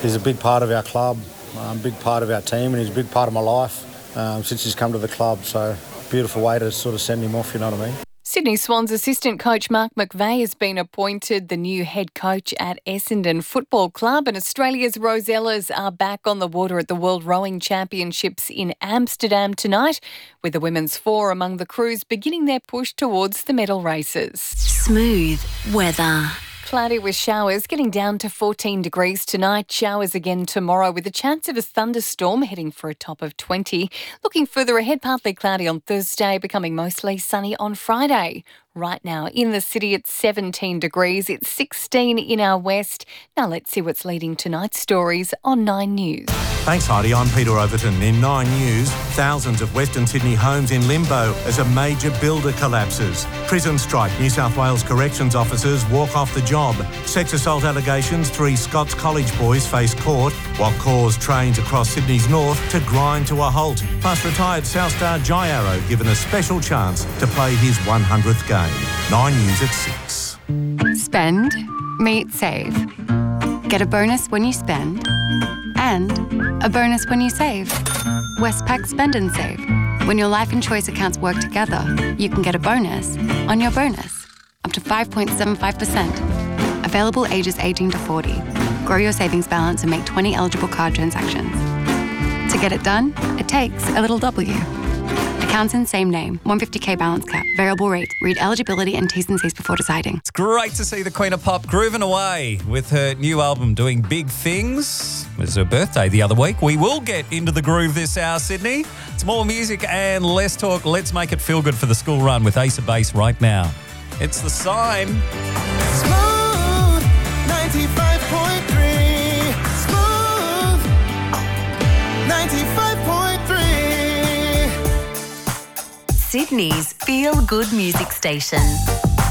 He's a big part of our club, big part of our team, and he's a big part of my life since he's come to the club. So beautiful way to sort of send him off, you know what I mean? Sydney Swans assistant coach Mark McVeigh has been appointed the new head coach at Essendon Football Club, and Australia's Rosellas are back on the water at the World Rowing Championships in Amsterdam tonight, with the women's four among the crews beginning their push towards the medal races. Smooth weather. Cloudy with showers, getting down to 14 degrees tonight. Showers again tomorrow with a chance of a thunderstorm, heading for a top of 20. Looking further ahead, partly cloudy on Thursday, becoming mostly sunny on Friday. Right now in the city it's 17 degrees. It's 16 in our west. Now let's see what's leading tonight's stories on 9 News. Thanks, Heidi. I'm Peter Overton. In 9 News, thousands of Western Sydney homes in limbo as a major builder collapses. Prison strike. New South Wales corrections officers walk off the job. Sex assault allegations. 3 Scots College boys face court, while Cause trains across Sydney's north to grind to a halt. Plus, retired South Star Jai Arrow given a special chance to play his 100th game. 9 News at 6. Spend, meet, save. Get a bonus when you spend and a bonus when you save. Westpac Spend and Save. When your life and choice accounts work together, you can get a bonus on your bonus, up to 5.75%. Available ages 18 to 40. Grow your savings balance and make 20 eligible card transactions. To get it done, it takes a little W. Accounts in same name. 150k balance cap. Variable rate. Read eligibility and T's and C's before deciding. It's great to see the Queen of Pop grooving away with her new album, Doing Big Things. It was her birthday the other week. We will get into the groove this hour, Sydney. It's more music and less talk. Let's make it feel good for the school run with Ace of Base right now. It's The Sign. Smooth 95.3. Smooth 95.3. Sydney's feel-good music station.